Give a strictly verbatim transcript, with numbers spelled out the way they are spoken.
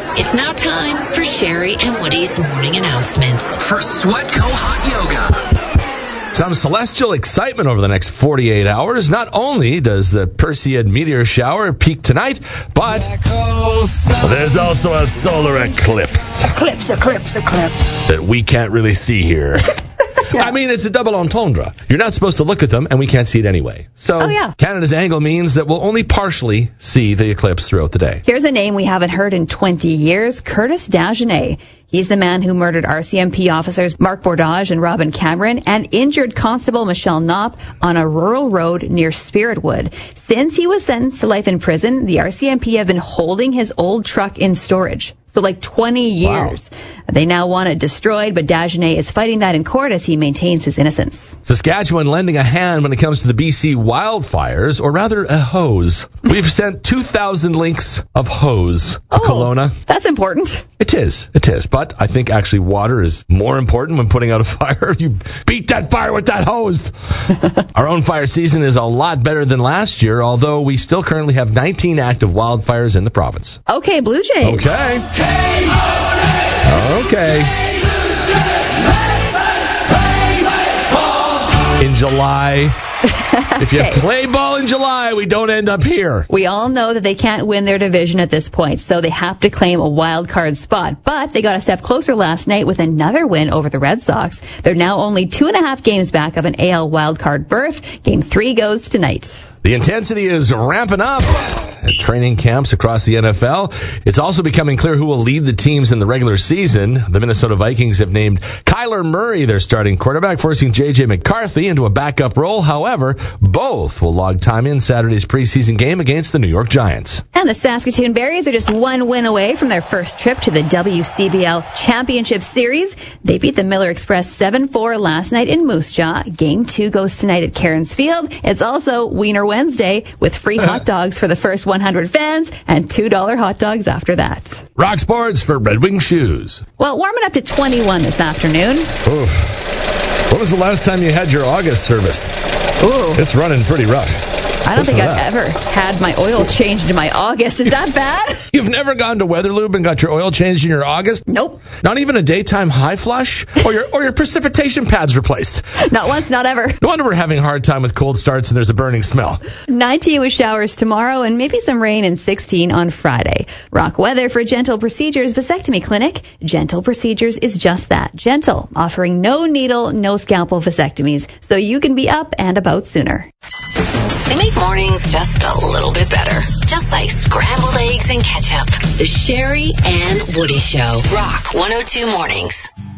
It's now time for Sherry and Woody's morning announcements. For Sweatco Hot Yoga. Some celestial excitement over the next forty-eight hours. Not only does the Perseid meteor shower peak tonight, but there's also a solar eclipse. Eclipse, eclipse, eclipse. That we can't really see here. Yeah. I mean, it's a double entendre. You're not supposed to look at them, and we can't see it anyway. So oh, yeah. Canada's angle means that we'll only partially see the eclipse throughout the day. Here's a name we haven't heard in twenty years, Curtis Dagenet. He's the man who murdered R C M P officers Mark Bordage and Robin Cameron and injured Constable Michelle Knopp on a rural road near Spiritwood. Since he was sentenced to life in prison, the R C M P have been holding his old truck in storage. So like twenty years. Wow. They now want it destroyed, but Dagenet is fighting that in court as he maintains his innocence. Saskatchewan lending a hand when it comes to the B C wildfires, or rather a hose. We've sent two thousand links of hose to oh, Kelowna. That's important. It is. It is. But I think actually water is more important when putting out a fire. You beat that fire with that hose. Our own fire season is a lot better than last year, although we still currently have nineteen active wildfires in the province. Okay, Blue Jays. Okay. Okay. In July. If you okay. play ball in July, we don't end up here. We all know that they can't win their division at this point, so they have to claim a wild card spot. But they got a step closer last night with another win over the Red Sox. They're now only two and a half games back of an A L wild card berth. Game three goes tonight. The intensity is ramping up at training camps across the N F L. It's also becoming clear who will lead the teams in the regular season. The Minnesota Vikings have named Kyler Murray their starting quarterback, forcing J J McCarthy into a backup role. However, both will log time in Saturday's preseason game against the New York Giants. And the Saskatoon Berries are just one win away from their first trip to the W C B L Championship Series. They beat the Miller Express seven four last night in Moose Jaw. Game two goes tonight at Cairns Field. It's also Wiener Wednesday with free hot dogs for the first one hundred fans and two dollars hot dogs after that. Rock Sports for Red Wing Shoes. Well, warming up to twenty-one this afternoon. Oof. When was the last time you had your August serviced? Ooh. It's running pretty rough. I don't Listen think I've ever had my oil changed in my August. Is that bad? You've never gone to Weatherlube and got your oil changed in your August? Nope. Not even a daytime high flush? Or your or your precipitation pads replaced? Not once, not ever. No wonder we're having a hard time with cold starts and there's a burning smell. nineteen with showers tomorrow and maybe some rain and sixteen on Friday. Rock weather for Gentle Procedures Vasectomy Clinic. Gentle Procedures is just that, gentle, offering no needle, no scalpel vasectomies, so you can be up and about sooner. They make mornings just a little bit better. Just like scrambled eggs and ketchup. The Sherry and Woody Show. Rock one oh two Mornings.